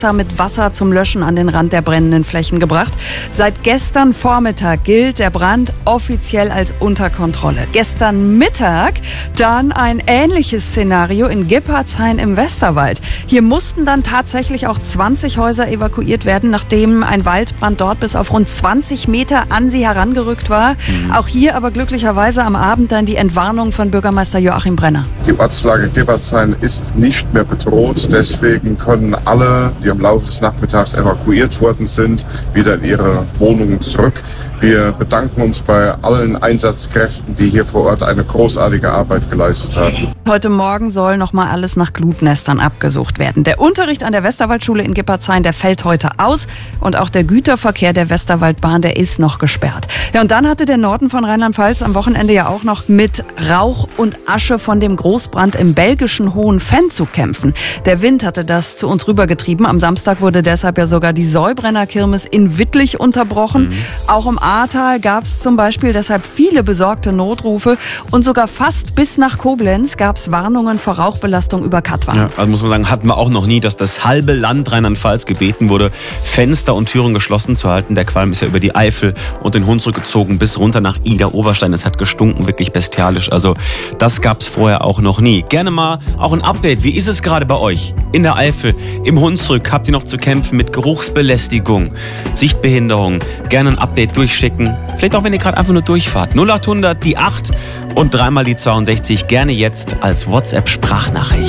mit Wasser zum Löschen an den Rand der brennenden Flächen gebracht. Seit gestern Vormittag gilt der Brand offiziell als unter Kontrolle. Gestern Mittag dann ein ähnliches Szenario in Gippertshain im Westerwald. Hier mussten dann tatsächlich auch 20 Häuser evakuiert werden, nachdem ein Waldbrand dort bis auf rund 20 Meter an sie herangerückt war. Auch hier aber glücklicherweise am Abend dann die Entwarnung von Bürgermeister Joachim Brenner. Die Ortslage Gippertshain ist nicht mehr bedroht. Deswegen können alle, die im Laufe des Nachmittags evakuiert worden sind, wieder in ihre Wohnungen zurück. Wir bedanken uns bei allen Einsatzkräften, die hier vor Ort eine großartige Arbeit geleistet haben. Heute Morgen soll nochmal alles nach Glutnestern abgesucht werden. Der Unterricht an der Westerwaldschule in Gippertshain, der fällt heute aus. Und auch der Güterverkehr der Westerwaldbahn, der ist noch gesperrt. Ja, und dann hatte der Norden von Rheinland-Pfalz am Wochenende ja auch noch mit Rauch und Asche von dem Großbrand im belgischen Hohenfenn zu kämpfen. Der Wind hatte das zu uns rübergetrieben. Am Samstag wurde deshalb ja sogar die Säubrenner-Kirmes in Wittlich unterbrochen. Auch im Ahrtal gab es zum Beispiel deshalb viele besorgte Notrufe. Und sogar fast bis nach Koblenz gab es Warnungen vor Rauchbelastung über Katwan. Ja, also muss man sagen, hatten wir auch noch nie, dass das halbe Land Rheinland-Pfalz gebeten wurde, Fenster und Türen geschlossen zu halten. Der Qualm ist ja über die Eifel und den Hunsrück gezogen bis runter nach Idar-Oberstein. Es hat gestunken, wirklich bestialisch. Also das gab es vorher auch noch nie. Gerne mal auch ein Update. Wie ist es gerade bei euch? In der Eifel, im Hunsrück, habt ihr noch zu kämpfen mit Geruchsbelästigung, Sichtbehinderung? Gerne ein Update durchschicken. Vielleicht auch, wenn ihr gerade einfach nur durchfahrt. 0800 die 8 und dreimal die 62. Gerne jetzt als WhatsApp-Sprachnachricht.